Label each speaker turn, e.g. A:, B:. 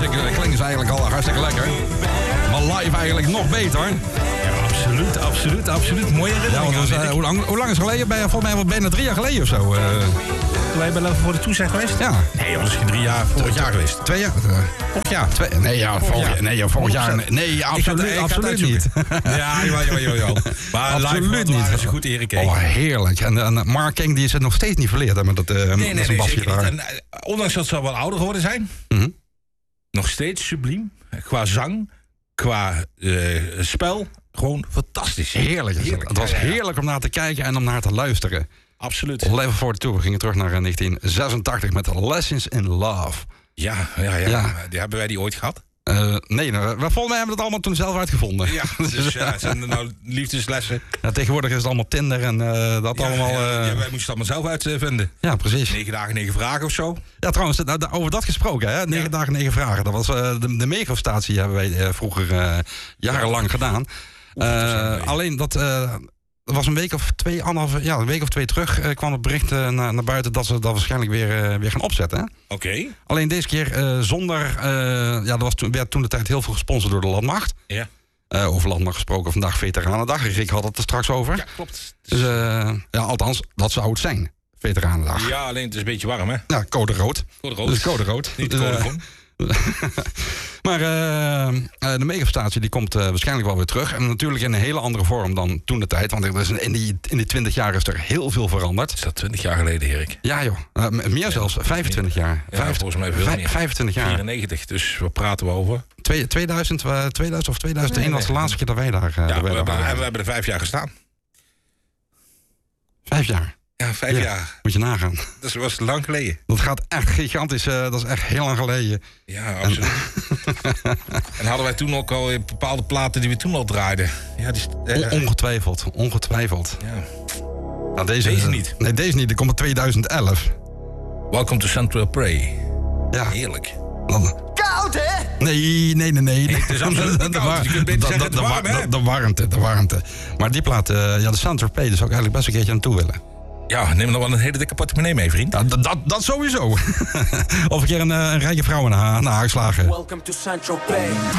A: klinken ze eigenlijk al hartstikke lekker. Maar live eigenlijk nog beter.
B: Ja, absoluut. Mooie herinnering.
A: Ja, want hoe lang is het geleden? Volgens mij wel bijna 3 jaar geleden of zo.
B: Toen wij bij Level voor de Toe zijn geweest?
A: Ja.
B: Nee, dat is geen 3 jaar, vorig jaar geweest.
A: 2 jaar?
B: Vorig jaar?
A: Vorig jaar. Nee, absoluut niet.
B: Ja, jawel. Maar
A: absoluut
B: live
A: niet.
B: is goed ingekeken.
A: Oh, heerlijk. En Mark King die is het nog steeds niet verleerd hè, met dat zijn basgitaar.
B: En, ondanks dat ze wel ouder geworden zijn, nog steeds subliem. Qua zang, qua spel, gewoon fantastisch.
A: Heerlijk. Het was heerlijk om naar te kijken en om naar te luisteren.
B: Absoluut.
A: Level 42, we gingen terug naar 1986 met Lessons in Love.
B: Ja. Die hebben wij die ooit gehad?
A: Nee, we volgens mij hebben we het allemaal toen zelf uitgevonden.
B: Ja, dus het zijn nou liefdeslessen.
A: Ja, tegenwoordig is het allemaal Tinder en dat allemaal...
B: Ja, wij moesten het allemaal zelf uitvinden.
A: Ja, precies.
B: 9 dagen, 9 vragen of zo.
A: Ja, trouwens, over dat gesproken, hè? 9 dagen, 9 vragen. Dat was de megastatie hebben wij vroeger jarenlang gedaan. Alleen dat... was een week of 2, een week of 2 terug kwam het bericht naar buiten dat ze dat waarschijnlijk weer gaan opzetten.
B: Oké.
A: Alleen deze keer zonder... werd toen de tijd heel veel gesponsord door de Landmacht.
B: Ja.
A: Over Landmacht gesproken, vandaag Veteranendag. Rick had het er straks over.
B: Ja, klopt.
A: Dus althans, dat zou het zijn. Veteranendag.
B: Ja, alleen het is een beetje warm, hè?
A: Ja, code rood.
B: Dus
A: code rood.
B: Niet code groen.
A: Maar de megastatie die komt waarschijnlijk wel weer terug. En natuurlijk in een hele andere vorm dan toen de tijd. Want er is in die 20 jaar is er heel veel veranderd.
B: Is dat 20 jaar geleden, Erik?
A: Ja joh, meer zelfs. 25 jaar.
B: Ja, volgens mij veel meer.
A: 25 jaar.
B: 94, dus wat praten we over?
A: 2000 of 2001 was de laatste keer dat wij daar
B: we hebben er 5 jaar gestaan.
A: 5 jaar?
B: Ja, 5 jaar.
A: Moet je nagaan.
B: Dat was lang geleden.
A: Dat gaat echt gigantisch. Dat is echt heel lang geleden.
B: Ja, absoluut. En hadden wij toen ook al bepaalde platen die we toen al draaiden? Ja,
A: Ongetwijfeld.
B: Ja.
A: Nou,
B: deze niet.
A: Nee, deze niet. Die komt in 2011.
B: Welcome to Central Prey.
A: Ja.
B: Heerlijk.
C: Koud, hè?
A: Nee.
B: Het is absoluut niet koud. Je kunt beter zeggen
A: de warmte. Maar die plaat, de Central Prey, daar zou ik eigenlijk best een keertje naartoe willen.
B: Ja, neem nog wel een hele dikke portemonnee mee, vriend.
A: Ja, dat sowieso. Of een keer een rijke vrouw aan de haak slagen.
C: Welcome to Central Prey.